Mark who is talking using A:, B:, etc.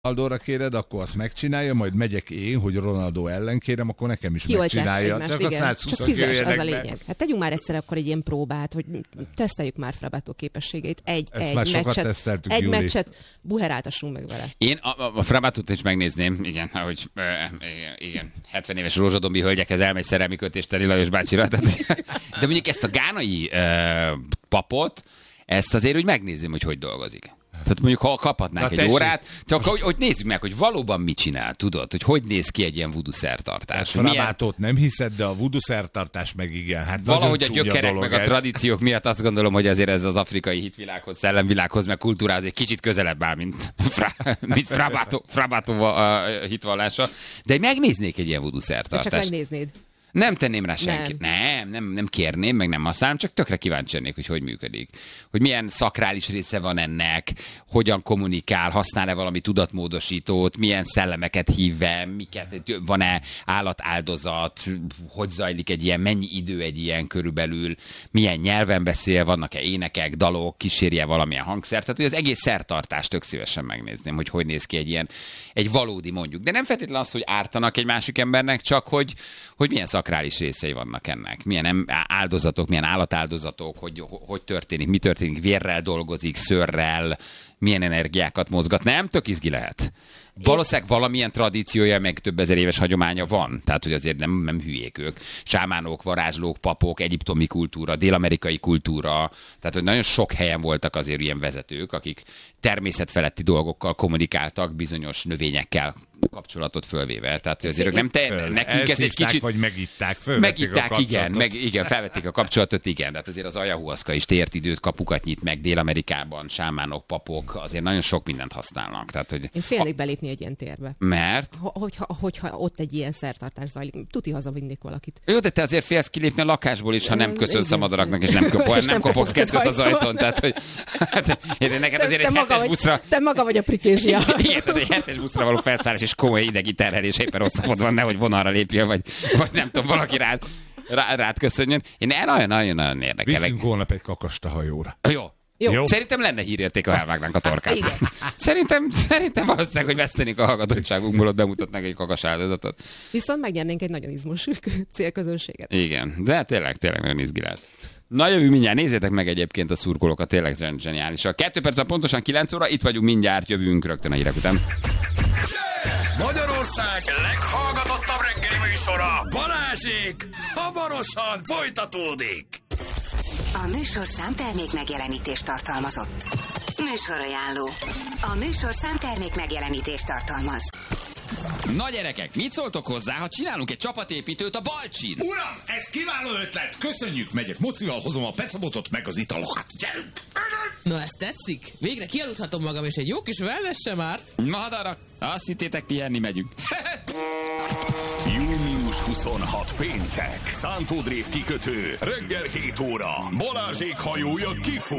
A: Ronaldóra kéred, akkor azt megcsinálja, majd megyek én, hogy Ronaldo ellen kérem, akkor nekem is megcsinálja.
B: Egymást,
A: csak
B: igen.
A: a 120
B: csak fizes, az a lényeg. Hát tegyünk már egyszer akkor egy ilyen próbát, hogy teszteljük már Frabato képességeit. Egy meccset buheráltassunk meg vele.
C: Én a Frabatot is megnézném, igen, ahogy igen, 70 éves rózsadombi hölgyekhez elmegy szerelmi kötést tenni Lajos bácsira. De mondjuk ezt a gánai papot, ezt azért úgy megnézném, hogy dolgozik. Tehát mondjuk, ha kaphatnánk egy órát, csak hogy nézzük meg, hogy valóban mit csinál, tudod? Hogy néz ki egy ilyen voodoo szertartás.
A: Hát Frabatót nem hiszed, de a voodoo szertartás meg igen. Hát
C: valahogy a gyökerek meg a tradíciók miatt azt gondolom, hogy azért ez az afrikai hitvilághoz, szellemvilághoz, meg kultúrához egy kicsit közelebb áll, mint Frabato hitvallása. De megnéznék egy ilyen voodoo szertartást.
B: De csak megnéznéd.
C: Nem tenném rá senkit. Nem kérném, meg nem használom, csak tökre kíváncsi lennék, hogy működik. Hogy milyen szakrális része van ennek, hogyan kommunikál, használ-e valami tudatmódosítót, milyen szellemeket hív be, van-e állatáldozat, hogy zajlik egy ilyen, mennyi idő egy ilyen körülbelül, milyen nyelven beszél, vannak-e énekek, dalok, kísérje valamilyen hangszer. Tehát, hogy az egész szertartást tök szívesen megnézném, hogy néz ki egy ilyen, egy valódi mondjuk. De nem feltétlenül az, hogy ártanak egy másik embernek, csak hogy milyen szakrális részei vannak ennek. Milyen áldozatok, milyen állatáldozatok, hogy történik, mi történik, vérrel dolgozik, szőrrel, milyen energiákat mozgat. Nem, tök izgi lehet. Valószínűleg valamilyen tradíciója, meg több ezer éves hagyománya van. Tehát, hogy azért nem hülyék ők. Sámánok, varázslók, papok, egyiptomi kultúra, dél-amerikai kultúra. Tehát, hogy nagyon sok helyen voltak azért ilyen vezetők, akik természetfeletti dolgokkal kommunikáltak, bizonyos növényekkel kapcsolatot fölvéve. Tehát, hogy azért nem nekünk ez egy kicsit...
A: vagy megitták,
C: igen, felvették a kapcsolatot, igen. Tehát azért az ayahuasca is tért időt, kapukat nyit meg Dél-Amerikában, sámánok, papok, azért nagyon sok mindent használnak. Tehát, hogy
B: én félnék belépni egy ilyen térbe.
C: Mert?
B: Hogyha ott egy ilyen szertartás zajlik, tuti hazavinnék valakit.
C: Jó, de te azért félsz kilépni a lakásból is, ha nem köszönsz a madaraknak, és nem kopogsz kettőt az ajtón. Tehát, hogy neked azért egy 7-es buszra...
B: Te maga vagy a prikézsia.
C: Igen, tehát egy 7-es buszra való felszállás és komoly idegi terhelés, éppen rosszabbod van, nehogy vonalra lépjél, vagy nem tudom, valaki rád köszönjön. Én nagyon-nagyon érdekel.
A: Viszünk holnap egy kakast a hajóra.
C: Jó. Szerintem lenne hírérték, ha elvágnánk a torkát. Szerintem valószínűleg, hogy vesztenénk a hallgatottságunkból, ott bemutatnánk egy kakas áldozatot.
B: Viszont megnyernénk egy nagyon izmos célközönséget.
C: Igen, de tényleg nagyon izgilás. Na jövő mindjárt, nézzétek meg egyébként a szurkolókat, tényleg zseniálisak. 2 perc pontosan 9 óra, itt vagyunk mindjárt, jövünk rögtön a hírek után.
D: Magyarország leghallgatottabb reggeli műsora, Balázsék hamarosan folytatódik.
E: A műsorszám termék megjelenítést tartalmazott. Műsorajánló. A műsorszám termék megjelenítést tartalmaz.
C: Na gyerekek, mit szóltok hozzá, ha csinálunk egy csapatépítőt a Balcsin?
D: Uram, ez kiváló ötlet! Köszönjük, megyek mocival, hozom a pecabotot meg az italokat. Gyerünk!
F: Na, ez tetszik? Végre kialudhatom magam, és egy jó kis wellness sem árt.
C: Madarak, azt hittétek, pihenni megyünk.
D: Június 26 péntek. Szántó Drév kikötő. Reggel 7 óra. Balázsék hajója kifut.